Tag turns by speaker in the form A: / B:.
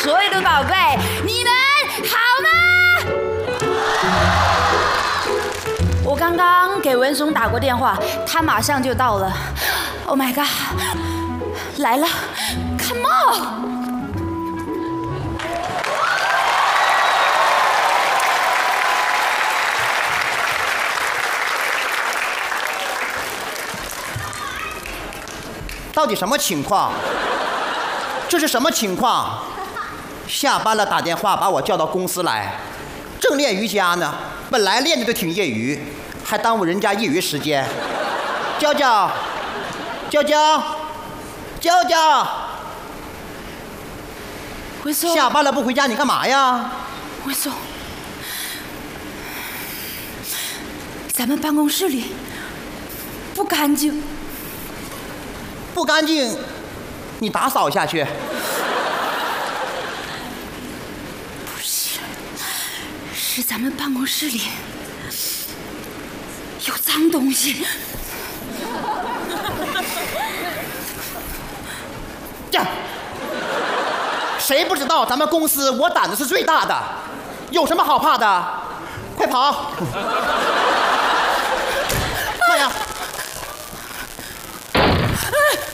A: 所有的宝贝，你们好吗？我刚刚给文松打过电话，他马上就到了。Oh my god， 来了 ，Come on！
B: 到底什么情况？这是什么情况？下班了打电话把我叫到公司来，正练瑜伽呢，本来练的就挺业余，还耽误人家业余时间。娇娇，娇娇，娇娇，
A: 文松，
B: 下班了不回家，你干嘛呀？
A: 文松，咱们办公室里不干净。
B: 不干净，你打扫下去。
A: 不是，是咱们办公室里有脏东西。
B: 呀，谁不知道咱们公司我胆子是最大的，有什么好怕的？快跑！快呀！